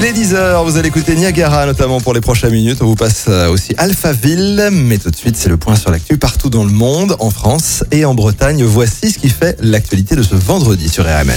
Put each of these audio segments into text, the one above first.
Il est 10h, vous allez écouter Niagara notamment pour les prochaines minutes. On vous passe aussi Alphaville, mais tout de suite c'est le point sur l'actu partout dans le monde, en France et en Bretagne. Voici ce qui fait l'actualité de ce vendredi sur RMN.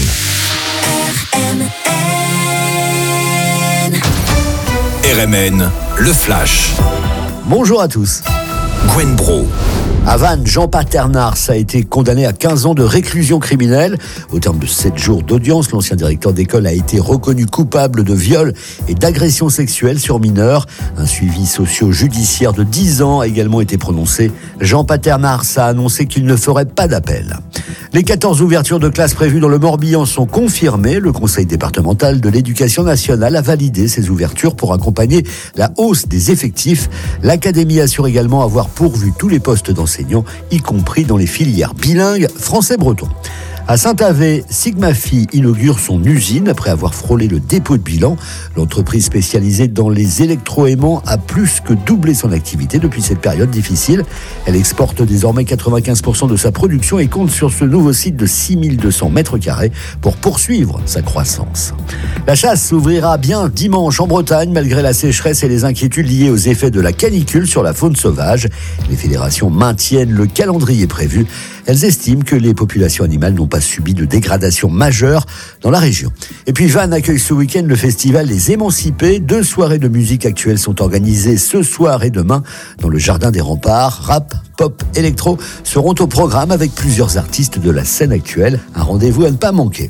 RMN, le Flash. Bonjour à tous. Gwen Bro. À Vannes, Jean Paternars a été condamné à 15 ans de réclusion criminelle. Au terme de 7 jours d'audience, l'ancien directeur d'école a été reconnu coupable de viol et d'agression sexuelle sur mineurs. Un suivi socio-judiciaire de 10 ans a également été prononcé. Jean Paternars a annoncé qu'il ne ferait pas d'appel. Les 14 ouvertures de classes prévues dans le Morbihan sont confirmées. Le Conseil départemental de l'éducation nationale a validé ces ouvertures pour accompagner la hausse des effectifs. L'Académie assure également avoir pourvu tous les postes d'enseignants, y compris dans les filières bilingues français-breton. À Saint-Avé, Sigma-Fi inaugure son usine après avoir frôlé le dépôt de bilan. L'entreprise spécialisée dans les électroaimants a plus que doublé son activité depuis cette période difficile. Elle exporte désormais 95% de sa production et compte sur ce nouveau site de 6200 mètres carrés pour poursuivre sa croissance. La chasse s'ouvrira bien dimanche en Bretagne malgré la sécheresse et les inquiétudes liées aux effets de la canicule sur la faune sauvage. Les fédérations maintiennent le calendrier prévu. Elles estiment que les populations animales n'ont pas subi de dégradation majeure dans la région. Et puis Vannes accueille ce week-end le festival Les Émancipés. 2 soirées de musique actuelle sont organisées ce soir et demain dans le Jardin des Remparts. Rap, pop, électro seront au programme avec plusieurs artistes de la scène actuelle. Un rendez-vous à ne pas manquer.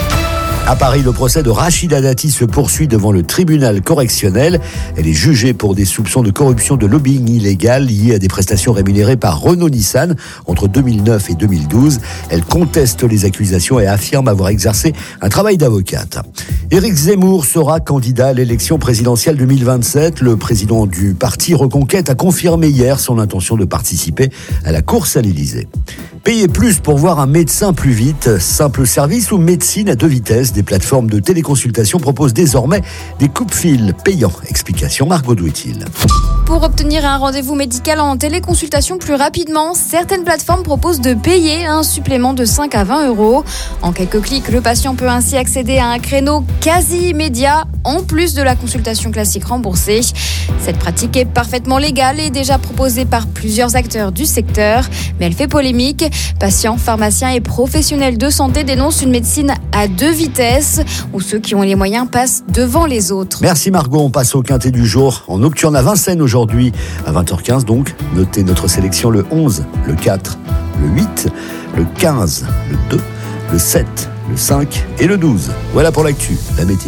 À Paris, le procès de Rachida Dati se poursuit devant le tribunal correctionnel. Elle est jugée pour des soupçons de corruption de lobbying illégal liés à des prestations rémunérées par Renault-Nissan entre 2009 et 2012. Elle conteste les accusations et affirme avoir exercé un travail d'avocate. Éric Zemmour sera candidat à l'élection présidentielle 2027. Le président du parti Reconquête a confirmé hier son intention de participer à la course à l'Élysée. Payer plus pour voir un médecin plus vite, simple service ou médecine à 2 vitesses. Des plateformes de téléconsultation proposent désormais des coupe-fils payants. Explication Margot Douetil. Pour obtenir un rendez-vous médical en téléconsultation plus rapidement, certaines plateformes proposent de payer un supplément de 5 à 20 euros. En quelques clics, le patient peut ainsi accéder à un créneau quasi immédiat, en plus de la consultation classique remboursée. Cette pratique est parfaitement légale et déjà proposée par plusieurs acteurs du secteur, mais elle fait polémique. Patients, pharmaciens et professionnels de santé dénoncent une médecine à 2 vitesses, où ceux qui ont les moyens passent devant les autres. Merci Margot, on passe au quintet du jour. En nocturne à Vincennes aujourd'hui, à 20h15 donc. Notez notre sélection le 11, le 4, le 8, le 15, le 2, le 7, le 5 et le 12. Voilà pour l'actu, la météo.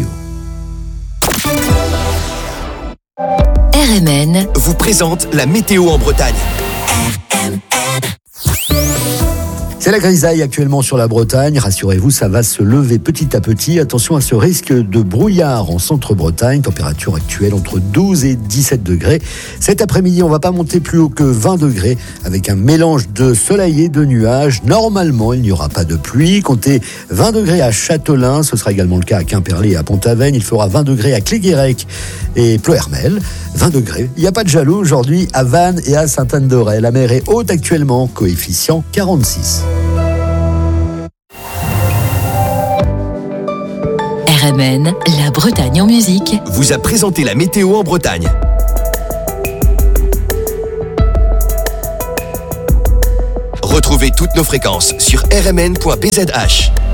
RMN vous présente la météo en Bretagne. C'est la grisaille actuellement sur la Bretagne. Rassurez-vous, ça va se lever petit à petit. Attention à ce risque de brouillard en centre-Bretagne. Température actuelle entre 12 et 17 degrés. Cet après-midi, on ne va pas monter plus haut que 20 degrés avec un mélange de soleil et de nuages. Normalement, il n'y aura pas de pluie. Comptez 20 degrés à Châtelain. Ce sera également le cas à Quimperlé et à Pont-Aven. Il fera 20 degrés à Cléguérec et Ploërmel. 20 degrés. Il n'y a pas de jaloux aujourd'hui à Vannes et à Sainte-Anne-d'Auray. La mer est haute actuellement, coefficient 46. RMN, la Bretagne en musique, vous a présenté la météo en Bretagne. Retrouvez toutes nos fréquences sur rmn.bzh.